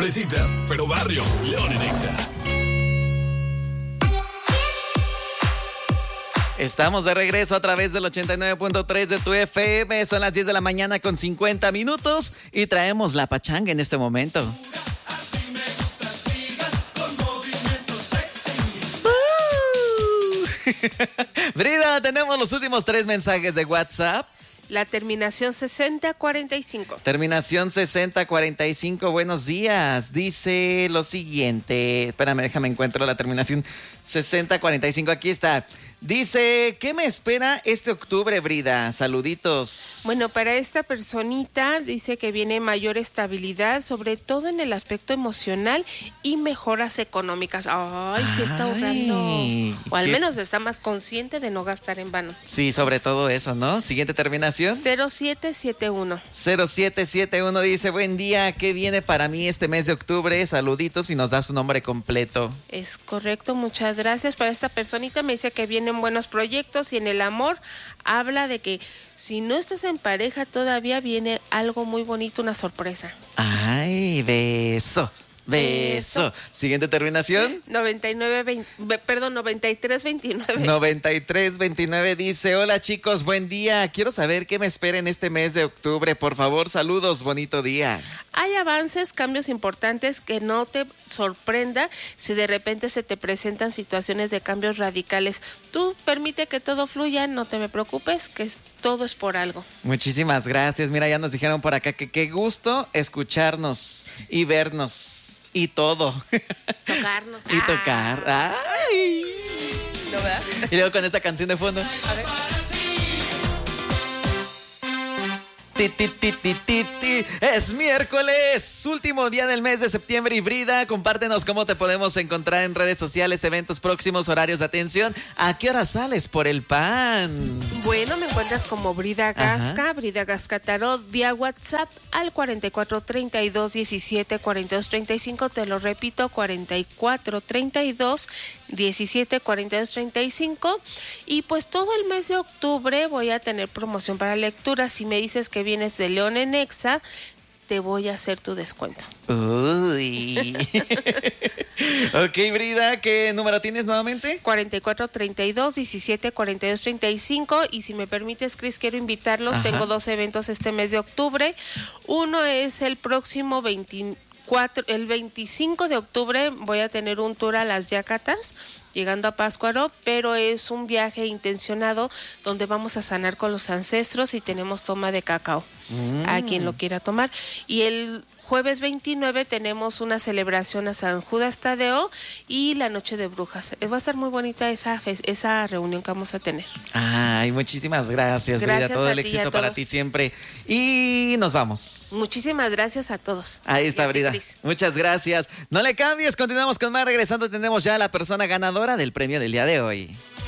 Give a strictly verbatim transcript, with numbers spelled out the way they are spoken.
fresita, pero barrio, León en Exa. Estamos de regreso a través del ochenta y nueve punto tres de tu F M. Son las diez de la mañana con cincuenta minutos y traemos la pachanga en este momento. Uh. Brida, tenemos los últimos tres mensajes de WhatsApp. La terminación sesenta cuarenta y cinco. Terminación sesenta cuarenta y cinco, buenos días. Dice lo siguiente. Espérame, déjame encuentro la terminación sesenta cuarenta y cinco. Aquí está. Dice, ¿qué me espera este octubre, Brida? Saluditos. Bueno, para esta personita dice que viene mayor estabilidad, sobre todo en el aspecto emocional y mejoras económicas. Ay, sí está ahorrando. O al ¿qué? menos está más consciente de no gastar en vano. Sí, sobre todo eso, ¿no? Siguiente terminación. cero siete siete uno. cero siete siete uno dice, buen día, ¿qué viene para mí este mes de octubre? Saluditos y nos da su nombre completo. Es correcto, muchas gracias. Para esta personita me dice que vienen buenos proyectos y en el amor habla de que si no estás en pareja todavía viene algo muy bonito, una sorpresa. Ay, beso. Beso. Siguiente terminación. noventa y nueve veinte, perdón, noventa y tres veintinueve. noventa y tres veintinueve dice, hola chicos, buen día. Quiero saber qué me espera en este mes de octubre. Por favor, saludos, bonito día. Hay avances, cambios importantes, que no te sorprenda si de repente se te presentan situaciones de cambios radicales. Tú permite que todo fluya, no te me preocupes, que es, todo es por algo. Muchísimas gracias. Mira, ya nos dijeron por acá que qué gusto escucharnos y vernos. Y todo. Tocarnos. Y tocar. Ay. ¿No, verdad? Y luego con esta canción de fondo. A ver. Ti, ti, ti, ti, ti, ti. Es miércoles, último día del mes de septiembre y Brida, compártenos cómo te podemos encontrar en redes sociales, eventos próximos, horarios de atención. ¿A qué hora sales por el pan? Bueno, me encuentras como Brida Gasca, Ajá. Brida Gasca Tarot, vía WhatsApp al cuarenta y cuatro treinta y dos diecisiete cuarenta y dos treinta y cinco, te lo repito, cuarenta y cuatro treinta y dos diecisiete cuarenta y dos treinta y cinco. Y pues todo el mes de octubre voy a tener promoción para lectura. Si me dices que vienes de León en Exa, te voy a hacer tu descuento. Uy. Ok, Brida, ¿qué número tienes nuevamente? cuarenta y cuatro treinta y dos diecisiete cuarenta y dos treinta y cinco. Y si me permites, Cris, quiero invitarlos. Ajá. Tengo dos eventos este mes de octubre. Uno es el próximo veinticuatro, el veinticinco de octubre voy a tener un tour a las Yacatas, llegando a Pátzcuaro, pero es un viaje intencionado donde vamos a sanar con los ancestros y tenemos toma de cacao Mm. a quien lo quiera tomar. Y el jueves veintinueve tenemos una celebración a San Judas Tadeo y la Noche de Brujas. Va a estar muy bonita esa, fe- esa reunión que vamos a tener. Ay, muchísimas gracias, Gracias Brida. Todo a el ti y a éxito para todos. ti siempre. Y nos vamos. Muchísimas gracias a todos. Ahí está, Y a ti, Brida. Cris. Muchas gracias. No le cambies, continuamos con más. Regresando, tenemos ya a la persona ganadora del premio del día de hoy.